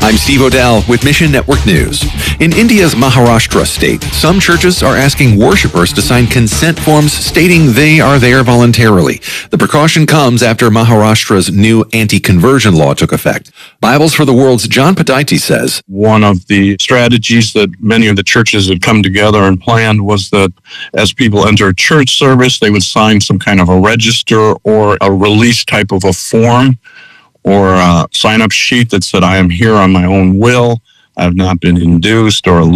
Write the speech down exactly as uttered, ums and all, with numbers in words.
I'm Steve Odell with Mission Network News. In India's Maharashtra state, some churches are asking worshipers to sign consent forms stating they are there voluntarily. The precaution comes after Maharashtra's new anti-conversion law took effect. Bibles for the World's John Padaiti says, one of the strategies that many of the churches had come together and planned was that as people enter a church service, they would sign some kind of a register or a release type of a form or a sign-up sheet that said, I am here on my own will. I have not been induced or